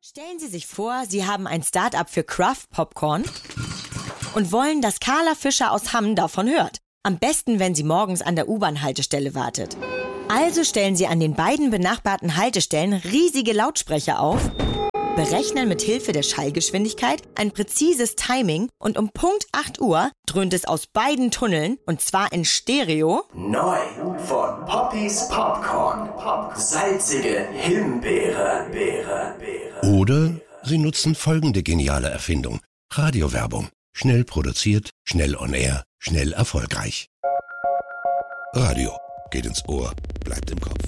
Stellen Sie sich vor, Sie haben ein Start-up für Craft Popcorn und wollen, dass Carla Fischer aus Hamm davon hört. Am besten, wenn sie morgens an der U-Bahn-Haltestelle wartet. Also stellen Sie an den beiden benachbarten Haltestellen riesige Lautsprecher auf, berechnen mit Hilfe der Schallgeschwindigkeit ein präzises Timing und um Punkt 8 Uhr dröhnt es aus beiden Tunneln, und zwar in Stereo. Neu von Poppys Popcorn. Salzige Himbeere. Oder Sie nutzen folgende geniale Erfindung. Radiowerbung. Schnell produziert, schnell on air, schnell erfolgreich. Radio. Geht ins Ohr, bleibt im Kopf.